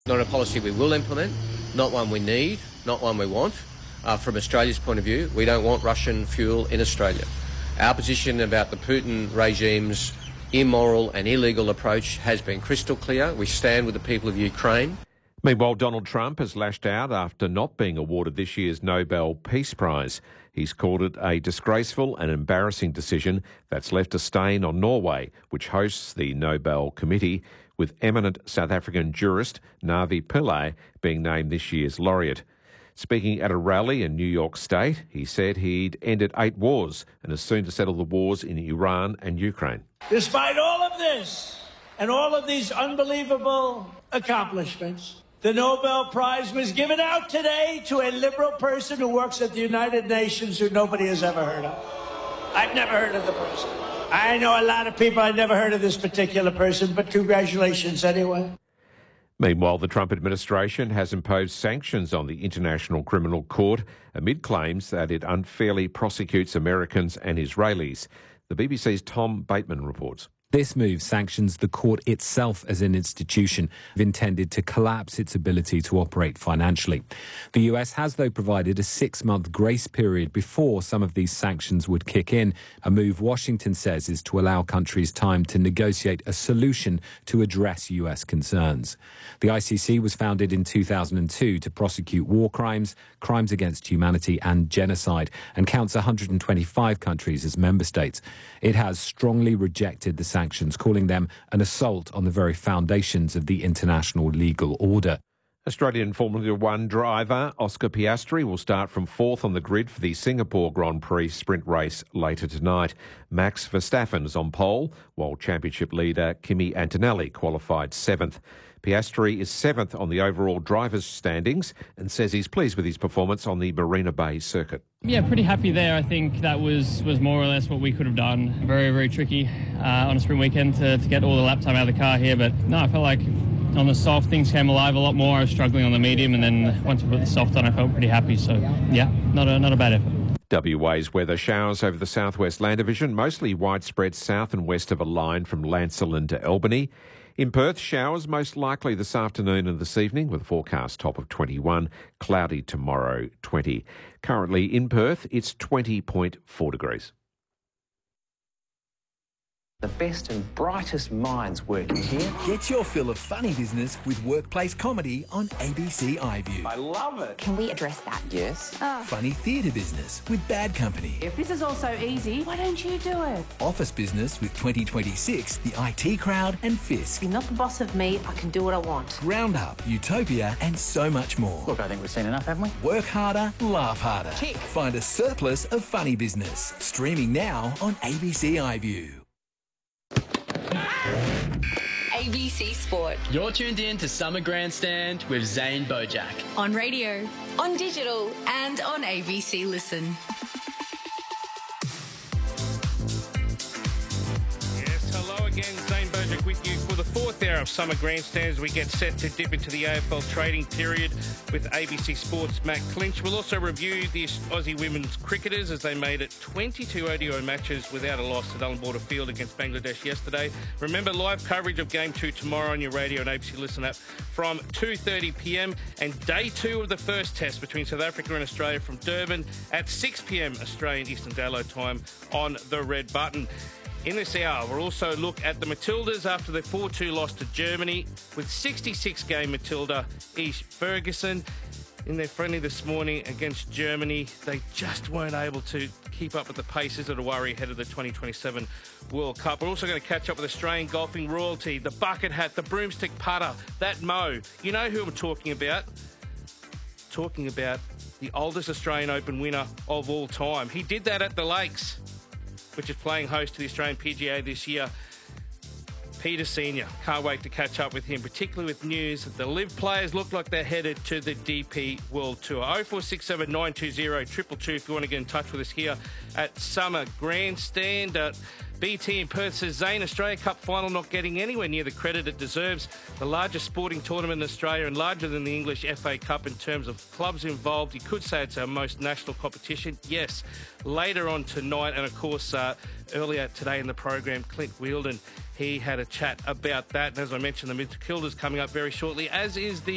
Not a policy we will implement, not one we need, not one we want. From Australia's point of view, we don't want Russian fuel in Australia. Our position about the Putin regime's immoral and illegal approach has been crystal clear. We stand with the people of Ukraine. Meanwhile, Donald Trump has lashed out after not being awarded this year's Nobel Peace Prize. He's called it a disgraceful and embarrassing decision that's left a stain on Norway, which hosts the Nobel Committee, with eminent South African jurist Navi Pillay being named this year's laureate. Speaking at a rally in New York State, he said he'd ended 8 wars and is soon to settle the wars in Iran and Ukraine. Despite all of this and all of these unbelievable accomplishments, the Nobel Prize was given out today to a liberal person who works at the United Nations who nobody has ever heard of. I've never heard of the person. I know a lot of people. I've never heard of this particular person, but congratulations anyway. Meanwhile, the Trump administration has imposed sanctions on the International Criminal Court amid claims that it unfairly prosecutes Americans and Israelis. The BBC's Tom Bateman reports. This move sanctions the court itself as an institution intended to collapse its ability to operate financially. The US has, though, provided a 6-month grace period before some of these sanctions would kick in, a move Washington says is to allow countries time to negotiate a solution to address US concerns. The ICC was founded in 2002 to prosecute war crimes, crimes against humanity and genocide, and counts 125 countries as member states. It has strongly rejected the sanctions, calling them an assault on the very foundations of the international legal order. Australian Formula One driver Oscar Piastri will start from 4th on the grid for the Singapore Grand Prix sprint race later tonight. Max Verstappen is on pole, while championship leader Kimi Antonelli qualified 7th. Piastri is 7th on the overall drivers' standings and says he's pleased with his performance on the Marina Bay circuit. Yeah, pretty happy there. I think that was more or less what we could have done. Very, very tricky on a sprint weekend to get all the lap time out of the car here. But no, I felt like on the soft things came alive a lot more. I was struggling on the medium, and then once we put the soft on, I felt pretty happy. So yeah, not a bad effort. WA's weather: showers over the southwest land division, mostly widespread south and west of a line from Lancelin to Albany. In Perth, showers most likely this afternoon and this evening, with a forecast top of 21, cloudy tomorrow 20. Currently in Perth, it's 20.4 degrees. The best and brightest minds working here. Get your fill of funny business with workplace comedy on ABC iView. I love it. Can we address that? Yes. Funny theatre business with Bad Company. If this is all so easy, why don't you do it? Office business with 2026, the IT Crowd and Fisk. You're not the boss of me. I can do what I want. Round Up, Utopia and so much more. Look, I think we've seen enough, haven't we? Work harder, laugh harder. Tick. Find a surplus of funny business. Streaming now on ABC iView. ABC Sport. You're tuned in to Summer Grandstand with Zane Bojack. On radio, on digital, and on ABC Listen. Yes, hello again, Zane Bojack with you for the 4th hour of Summer Grandstands. We get set to dip into the AFL trading period with ABC Sports' Matt Clinch. We'll also review the Aussie women's cricketers as they made it 22 ODI matches without a loss at Allan Border Field against Bangladesh yesterday. Remember, live coverage of Game 2 tomorrow on your radio and ABC Listen app from 2:30pm, and Day 2 of the first test between South Africa and Australia from Durban at 6pm Australian Eastern Daylight Time on the Red Button. In this hour, we'll also look at the Matildas after their 4-2 loss to Germany, with 66-game Matilda Ish Ferguson. In their friendly this morning against Germany, they just weren't able to keep up with the pace. Is it a worry ahead of the 2027 World Cup? We're also going to catch up with Australian golfing royalty, the bucket hat, the broomstick putter, that Mo. You know who I'm talking about. Talking about the oldest Australian Open winner of all time. He did that at the Lakes, which is playing host to the Australian PGA this year. Peter Senior. Can't wait to catch up with him, particularly with news that the LIV players look like they're headed to the DP World Tour. 0467 920 222 if you want to get in touch with us here at Summer Grandstand. BT in Perth says Zane, Australia Cup final not getting anywhere near the credit it deserves. The largest sporting tournament in Australia and larger than the English FA Cup in terms of clubs involved. You could say it's our most national competition. Yes, later on tonight, and of course earlier today in the program, Clint Wheeldon, he had a chat about that. And as I mentioned, the Matildas coming up very shortly, as is the